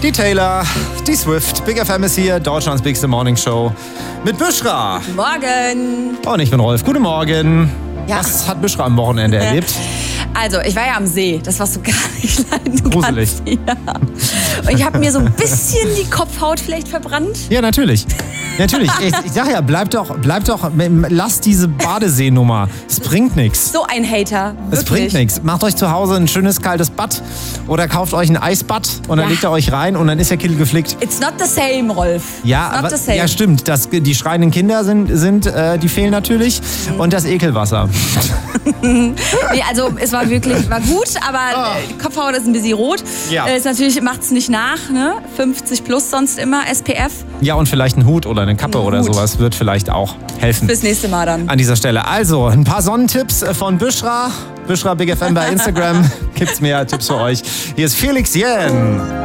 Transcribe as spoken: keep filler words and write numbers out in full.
Die Taylor, die Swift, Big F M ist hier, Deutschlands Bigste Morning Show mit Büschra. Guten Morgen. Und ich bin Rolf. Guten Morgen. Ja. Was hat Büschra am Wochenende erlebt? Also, ich war ja am See. Das, was du gar nicht leiden Gruselig. kannst. Ja. Und ich habe mir so ein bisschen die Kopfhaut vielleicht verbrannt. Ja, natürlich. Natürlich. Ich, ich sag ja, bleib doch, bleib doch, lass diese Badeseenummer. Es bringt nichts. So ein Hater. Wirklich. Es bringt nichts. Macht euch zu Hause ein schönes kaltes Bad oder kauft euch ein Eisbad und dann Ja. legt ihr euch rein und dann ist der Kittel geflickt. It's not the same, Rolf. Ja, It's not aber, the same. ja stimmt. Das, die schreienden Kinder sind, sind äh, die fehlen natürlich. Mhm. Und das Ekelwasser. Nee, also es war wirklich, war gut, aber äh, die Kopfhaut ist ein bisschen rot. Ja. Äh, ist natürlich, macht's nicht nach, ne? fünfzig plus sonst immer, S P F. Ja, und vielleicht ein Hut oder eine Kappe Ein oder Hut. sowas wird vielleicht auch helfen. Bis nächste Mal dann. An dieser Stelle. Also, ein paar Sonnentipps von Büschra. Büschra Big F M bei Instagram. Gibt's mehr Tipps für euch. Hier ist Felix Jen.